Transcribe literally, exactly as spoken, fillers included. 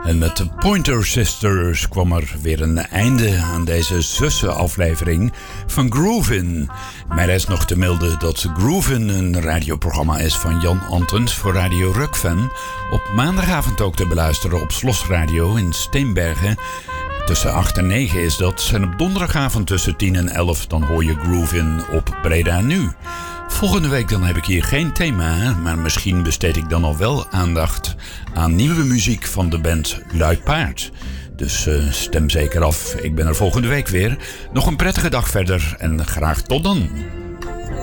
En met de Pointer Sisters kwam er weer een einde aan deze zussenaflevering van Groovin. Maar er is nog te melden dat Groovin een radioprogramma is van Jan Antens voor Radio Rukven. Op maandagavond ook te beluisteren op Slos Radio in Steenbergen. Tussen acht en negen is dat. En op donderdagavond tussen tien en elf dan hoor je Groovin op Breda Nu. Volgende week dan heb ik hier geen thema, maar misschien besteed ik dan al wel aandacht aan nieuwe muziek van de band Luipaard. Dus uh, stem zeker af. Ik ben er volgende week weer. Nog een prettige dag verder en graag tot dan.